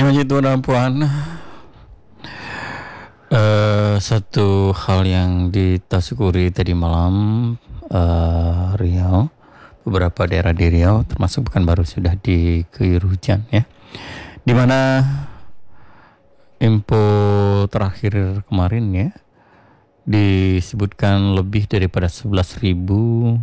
Yang Tuhan dan Puan, satu hal yang ditasyukuri tadi malam, Riau, beberapa daerah di Riau termasuk Pekanbaru sudah diguyur hujan ya, dimana info terakhir kemarin ya disebutkan lebih daripada 11.000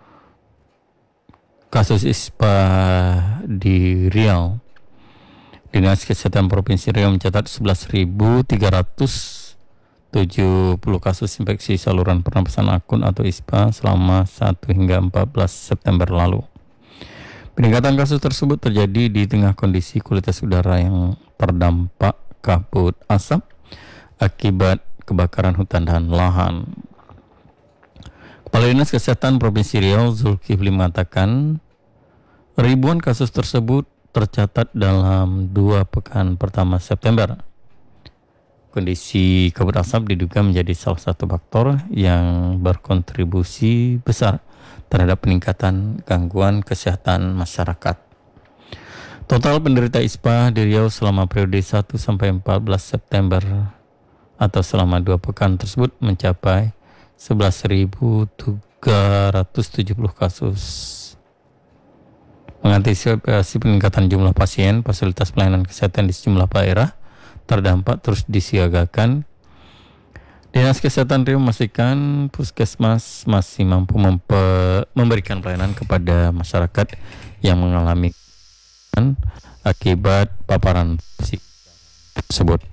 kasus ISPA di Riau. Dinas Kesehatan Provinsi Riau mencatat 11.370 kasus infeksi saluran pernapasan akut atau ISPA selama 1 hingga 14 September lalu. Peningkatan kasus tersebut terjadi di tengah kondisi kualitas udara yang terdampak kabut asap akibat kebakaran hutan dan lahan. Kepala Dinas Kesehatan Provinsi Riau, Zulkifli, mengatakan ribuan kasus tersebut tercatat dalam 2 pekan pertama September. Kondisi kabut asap diduga menjadi salah satu faktor yang berkontribusi besar terhadap peningkatan gangguan kesehatan masyarakat. Total penderita ISPA di Riau selama periode 1 sampai 14 September atau selama 2 pekan tersebut mencapai 11.370 kasus. Mengantisipasi peningkatan jumlah pasien, fasilitas pelayanan kesehatan di sejumlah daerah terdampak terus disiagakan. Dinas Kesehatan Riau memastikan puskesmas masih mampu memberikan pelayanan kepada masyarakat yang mengalami akibat paparan tersebut.